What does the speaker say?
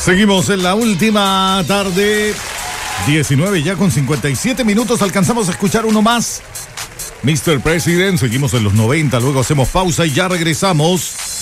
Seguimos en la última tarde, 19 ya con 57 minutos, alcanzamos a escuchar uno más. Mr. President, seguimos en los 90, luego hacemos pausa y ya regresamos.